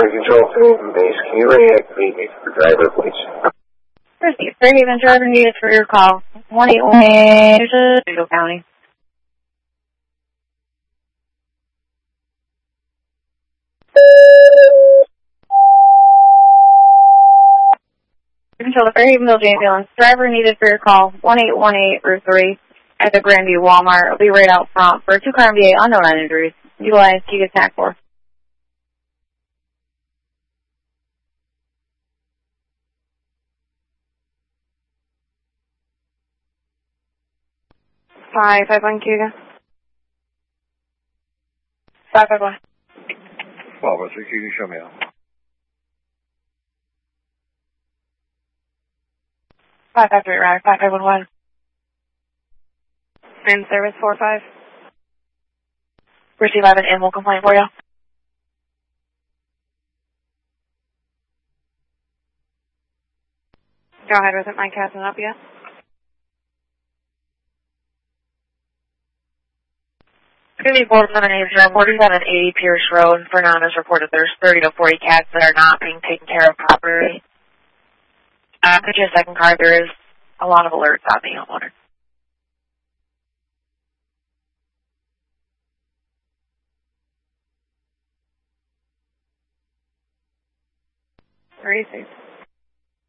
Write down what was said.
Control, base, can you reactivate me for driver, please? Proceed. Fairhaven driver needed for your call. 181 Digital County. Control the Fairhavenville ambulance. Driver needed for your call. 1818 Route 3 at the Grandview Walmart. It'll be right out front for 2-car MVA unknown injuries. Utilize Key Attack Force. 551 Cuba. 551. 553 Cuba 上面。 553 right, 5511. In service 45. Receive 11 animal complaint for you. Go ahead with it, Mike hasn't up yet. City Board 4780 Pierce Road. Fernand has reported there's 30 to 40 cats that are not being taken care of properly. Put you a second card. There is a lot of alerts on the homeowner. Very safe.